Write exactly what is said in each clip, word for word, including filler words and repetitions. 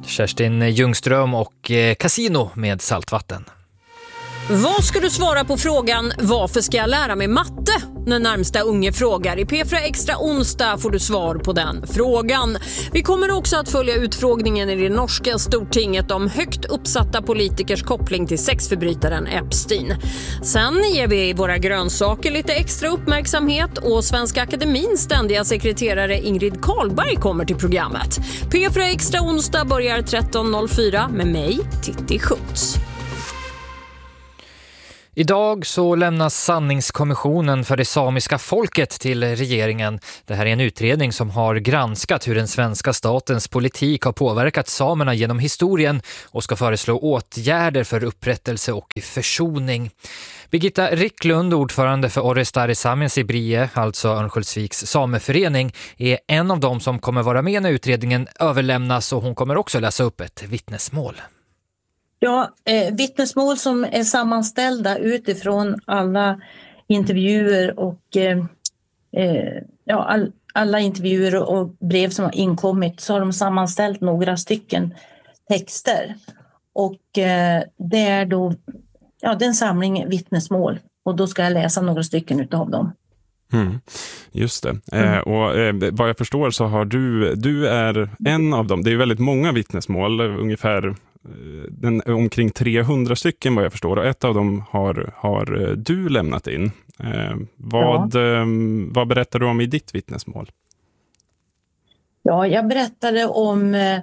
Kerstin Ljungström och Casino med saltvatten. Vad ska du svara på frågan varför ska jag lära mig matte? När närmsta unge frågar. I P fyra Extra onsdag får du svar på den frågan. Vi kommer också att följa utfrågningen i det norska stortinget om högt uppsatta politikers koppling till sexförbrytaren Epstein. Sen ger vi våra grönsaker lite extra uppmärksamhet och Svenska Akademins ständiga sekreterare Ingrid Karlberg kommer till programmet. P fyra Extra onsdag börjar tretton noll fyra med mig, Titti Schutz. Idag så lämnas sanningskommissionen för det samiska folket till regeringen. Det här är en utredning som har granskat hur den svenska statens politik har påverkat samerna genom historien och ska föreslå åtgärder för upprättelse och försoning. Birgitta Ricklund, ordförande för Orrestare Saamens i Brie, alltså Örnsköldsviks sameförening, är en av dem som kommer vara med när utredningen överlämnas, och hon kommer också läsa upp ett vittnesmål. Ja, eh, vittnesmål som är sammanställda utifrån alla intervjuer och eh, eh, ja, all, alla intervjuer och brev som har inkommit, så har de sammanställt några stycken texter. Och eh, det är då ja, det är en samling vittnesmål, och då ska jag läsa några stycken utav dem. Mm, just det. Mm. Eh, och eh, vad jag förstår så har du, du är en av dem. Det är väldigt många vittnesmål, ungefär Den, omkring trehundra stycken vad jag förstår, och ett av dem har, har du lämnat in. Eh, vad, ja. eh, vad berättar du om i ditt vittnesmål? Ja, jag berättade om eh,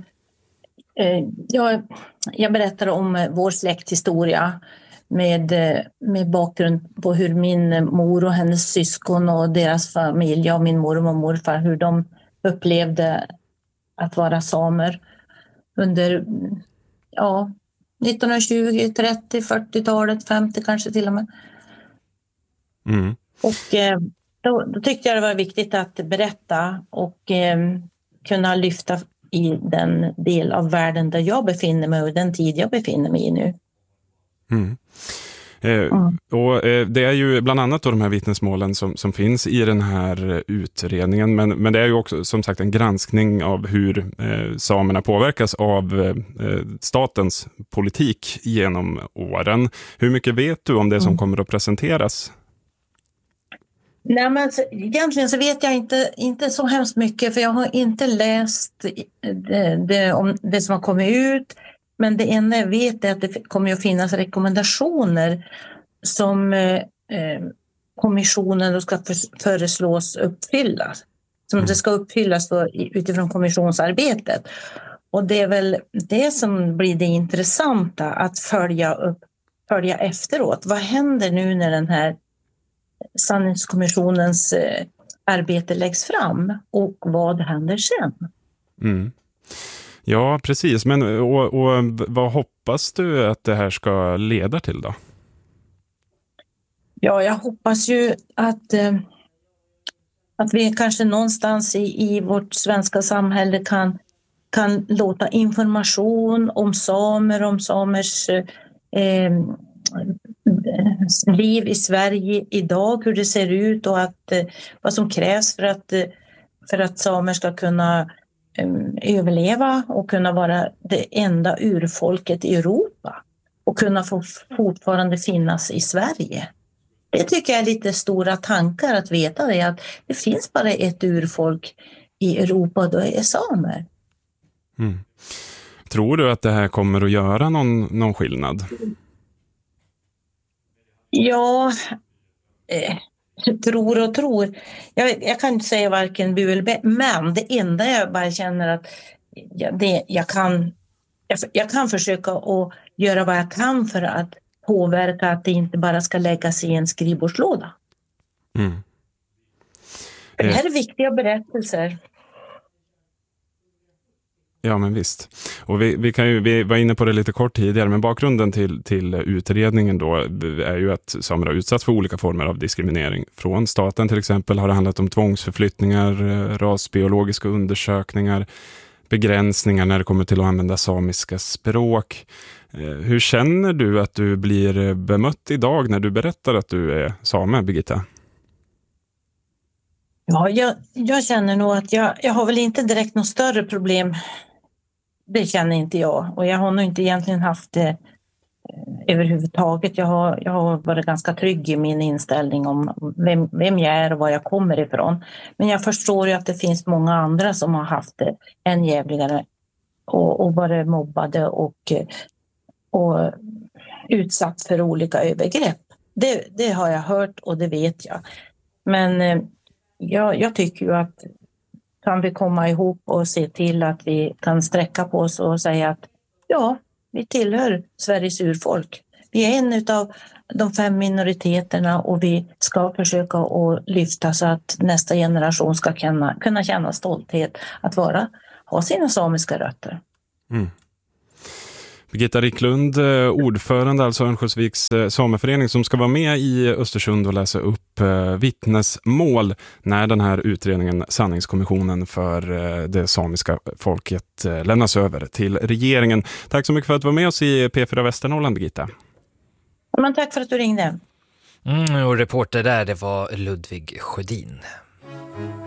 jag, jag berättade om vår släkthistoria med, med bakgrund på hur min mor och hennes syskon och deras familj, och min mormor och morfar, hur de upplevde att vara samer under ja, nittonhundratjugo, trettio, fyrtiotalet, femtio kanske till och med. Mm. Och eh, då, då tyckte jag det var viktigt att berätta och eh, kunna lyfta i den del av världen där jag befinner mig och den tid jag befinner mig i nu. Mm. Eh, Mm. och eh, det är ju bland annat då de här vittnesmålen som, som finns i den här utredningen, men, men det är ju också som sagt en granskning av hur eh, samerna påverkas av eh, statens politik genom åren. Hur mycket vet du om det som Mm. kommer att presenteras? Nej, men så, egentligen så vet jag inte, inte så hemskt mycket, för jag har inte läst det, det, om det som har kommit ut. Men det enda jag vet är att det kommer att finnas rekommendationer som eh, kommissionen då ska för, föreslås uppfyllas. Som mm. det ska uppfyllas då utifrån kommissionsarbetet. Och det är väl det som blir det intressanta, att följa upp, följa efteråt. Vad händer nu när den här sanningskommissionens eh, arbete läggs fram, och vad händer sen? Mm. Ja, precis. Men och, och vad hoppas du att det här ska leda till då? Ja, jag hoppas ju att, eh, att vi kanske någonstans i, i vårt svenska samhälle kan, kan låta information om samer, om samers eh, liv i Sverige idag, hur det ser ut, och att, eh, vad som krävs för att, eh, för att samer ska kunna överleva och kunna vara det enda urfolket i Europa och kunna få fortfarande finnas i Sverige. Det tycker jag är lite stora tankar, att veta det, att det finns bara ett urfolk i Europa, och då är det samer. Mm. Tror du att det här kommer att göra någon, någon skillnad? Ja, eh. Tror och tror. Jag, jag kan inte säga varken bu eller bä, men det enda jag bara känner att jag, det, jag, kan, jag, jag kan försöka att göra vad jag kan för att påverka att det inte bara ska läggas i en skrivbordslåda. Mm. För det här är viktiga berättelser. Ja, men visst. Och vi, vi, kan ju, vi var inne på det lite kort tidigare, men bakgrunden till, till utredningen då är ju att samer har utsatts för olika former av diskriminering. Från staten till exempel har det handlat om tvångsförflyttningar, rasbiologiska undersökningar, begränsningar när det kommer till att använda samiska språk. Hur känner du att du blir bemött idag när du berättar att du är same, Birgitta? Ja, jag, jag känner nog att jag, jag har väl inte direkt något större problem det känner inte jag. Och jag har nog inte egentligen haft det överhuvudtaget. Jag har, jag har varit ganska trygg i min inställning om vem, vem jag är och var jag kommer ifrån. Men jag förstår ju att det finns många andra som har haft det än jävligare och, och varit mobbade och, och utsatt för olika övergrepp. Det, det har jag hört och det vet jag. Men eh, jag, jag tycker ju att kan vi komma ihop och se till att vi kan sträcka på oss och säga att ja, vi tillhör Sveriges urfolk. Vi är en av de fem minoriteterna och vi ska försöka att lyfta så att nästa generation ska kunna, kunna känna stolthet att vara, ha sina samiska rötter. Mm. Birgitta Ricklund, ordförande alltså Örnsköldsviks sameförening, som ska vara med i Östersund och läsa upp vittnesmål när den här utredningen, sanningskommissionen för det samiska folket, lämnas över till regeringen. Tack så mycket för att du var med oss i P fyra Västernorrland, Birgitta. Men tack för att du ringde. Mm, och reporter där, det var Ludvig Sjödin.